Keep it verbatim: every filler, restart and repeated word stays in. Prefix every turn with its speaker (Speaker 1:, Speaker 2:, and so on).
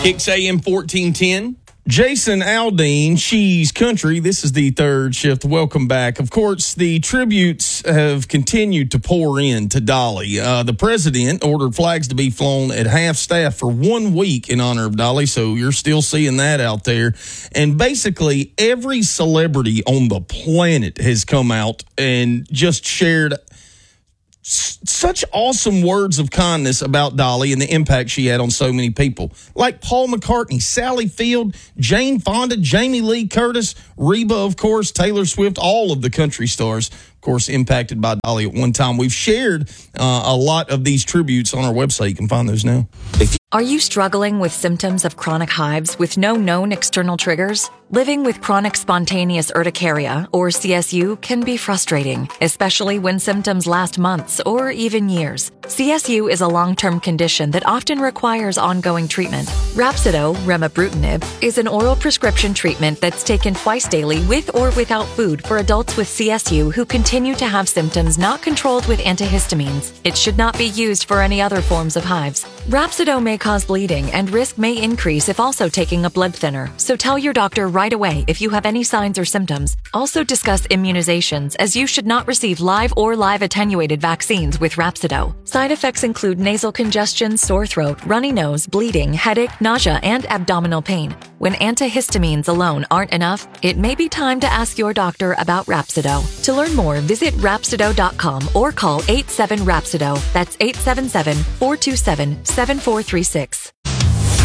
Speaker 1: Kicks A M fourteen ten.
Speaker 2: Jason Aldean, She's Country. This is the third shift. Welcome back. Of course, the tributes have continued to pour in to Dolly. Uh, the president ordered flags to be flown at half staff for one week in honor of Dolly, so you're still seeing that out there. And basically, every celebrity on the planet has come out and just shared such awesome words of kindness about Dolly and the impact she had on so many people. Like Paul McCartney, Sally Field, Jane Fonda, Jamie Lee Curtis, Reba, of course, Taylor Swift, all of the country stars, of course, impacted by Dolly at one time. We've shared uh, a lot of these tributes on our website. You can find those now.
Speaker 3: Are you struggling with symptoms of chronic hives with no known external triggers? Living with chronic spontaneous urticaria, or C S U, can be frustrating, especially when symptoms last months or even years. C S U is a long-term condition that often requires ongoing treatment. Rhapsido, remibrutinib, is an oral prescription treatment that's taken twice daily with or without food for adults with C S U who continue to have symptoms not controlled with antihistamines. It should not be used for any other forms of hives. Rhapsido may cause bleeding, and risk may increase if also taking a blood thinner, so tell your doctor right away if you have any signs or symptoms. Also discuss immunizations, as you should not receive live or live attenuated vaccines with Rhapsido. Side effects include nasal congestion, sore throat, runny nose, bleeding, headache, nausea, and abdominal pain. When antihistamines alone aren't enough, it may be time to ask your doctor about Rhapsido. To learn more, visit Rhapsido dot com or call eight seven Rhapsido. That's eight seven seven, four two seven, seven four three six.